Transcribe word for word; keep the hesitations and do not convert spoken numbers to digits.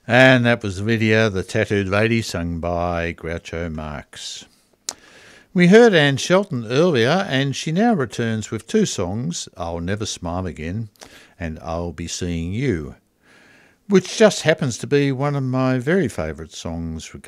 And that was the video The Tattooed Lady, sung by Groucho Marx. We heard Anne Shelton earlier, and she now returns with two songs, I'll Never Smile Again and I'll Be Seeing You, which just happens to be one of my very favourite songs